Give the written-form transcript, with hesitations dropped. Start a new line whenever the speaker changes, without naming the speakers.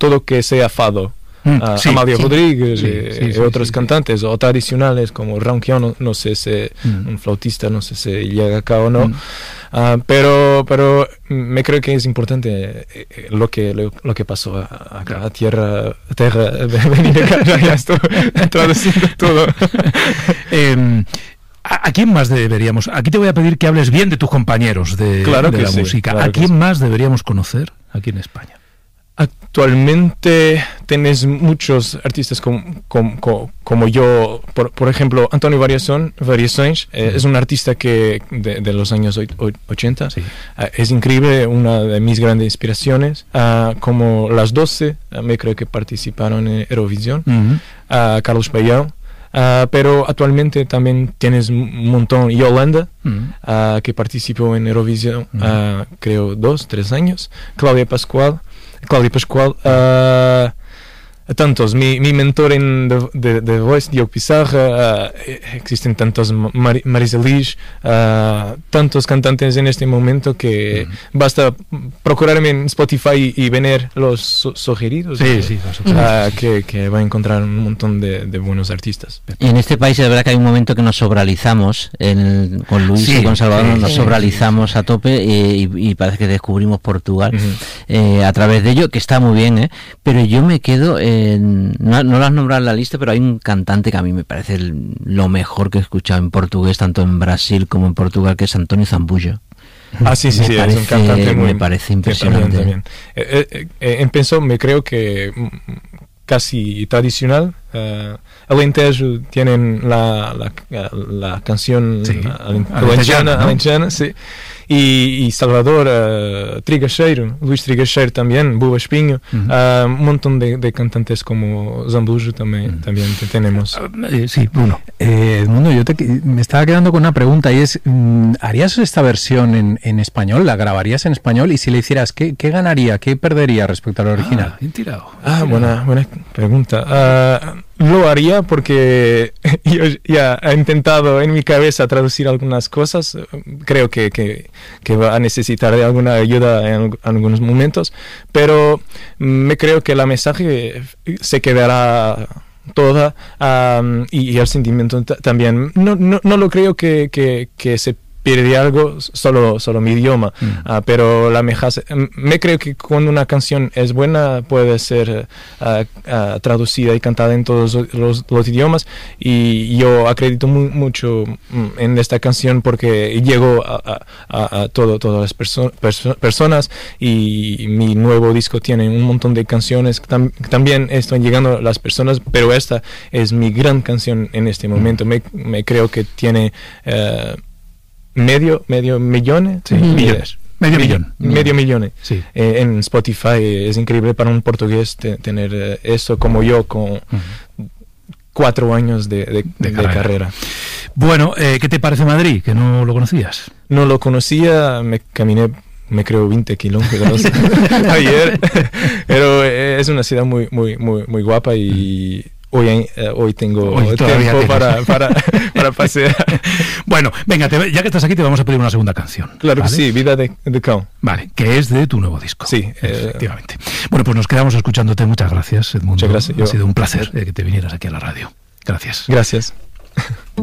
todo que sea fado. Amalia Rodríguez y otros cantantes o tradicionales como Ronquion, no sé si un flautista, no sé si llega acá o no. Pero me creo que es importante lo que pasó acá, a tierra venir acá, ya estoy traduciendo todo.
¿A quién más deberíamos? Aquí te voy a pedir que hables bien de tus compañeros de la música.
Claro,
¿A quién más deberíamos conocer aquí en España?
Actualmente tienes muchos artistas como yo, por ejemplo, Antonio Variações, es un artista que de los años 80, es increíble, una de mis grandes inspiraciones, como Las 12, me creo que participaron en Eurovisión, Carlos Payão. Pero actualmente también tienes un montón. Yolanda, que participó en Eurovisión, creo 2-3 años. Claudia Pascual, tantos. Mi mentor en The Voice, Diogo Pizarra, existen tantos, Marisa Liz, tantos cantantes en este momento que basta procurarme en Spotify y ver los sugeridos, que va a encontrar un montón de buenos artistas.
Y en este país es verdad que hay un momento que nos sobralizamos, con Luis y con Salvador nos sobralizamos a tope y parece que descubrimos Portugal a través de ello, que está muy bien, pero yo me quedo... no lo has nombrado en la lista, pero hay un cantante que a mí me parece lo mejor que he escuchado en portugués, tanto en Brasil como en Portugal, que es António Zambujo.
Sí, es un cantante
me parece impresionante.
También. Empezó, me creo que casi tradicional. Alentejo tienen la canción alentejana, sí. Y Salvador, Trigacheiro, Luis Trigacheiro también, Buba Espinho, un montón de cantantes como Zambujo también tenemos.
Sí, Bruno.
Edmundo, me estaba quedando con una pregunta y es, ¿harías esta versión en español? ¿La grabarías en español? Y si le hicieras, ¿qué ganaría? ¿Qué perdería respecto al original?
Bien tirado.
Buena pregunta. Lo haría porque yo ya he intentado en mi cabeza traducir algunas cosas. Creo que va a necesitar de alguna ayuda en algunos momentos, pero me creo que la mensaje se quedará toda, y el sentimiento también. No lo creo que se pierde algo, solo mi idioma, pero me creo que cuando una canción es buena puede ser traducida y cantada en todos los idiomas, y yo acredito mucho en esta canción porque llegó a todas las personas, y mi nuevo disco tiene un montón de canciones que también están llegando a las personas, pero esta es mi gran canción en este momento. Me creo que tiene medio millón, medio millón.
Sí.
En Spotify. Es increíble para un portugués tener eso como yo, con 4 años de carrera.
Bueno, ¿qué te parece Madrid? Que no lo conocías.
No lo conocía, me caminé, me creo 20 kilómetros ayer, pero es una ciudad muy guapa, y hoy tengo tiempo para pasear.
Bueno, venga, ya que estás aquí te vamos a pedir una segunda canción.
Claro,
¿vale?
Que sí, Vida de Cão.
Vale, que es de tu nuevo disco.
Sí.
Efectivamente. Bueno, pues nos quedamos escuchándote. Muchas gracias, Edmundo.
Muchas gracias.
Ha sido un placer que te vinieras aquí a la radio. Gracias.
Gracias.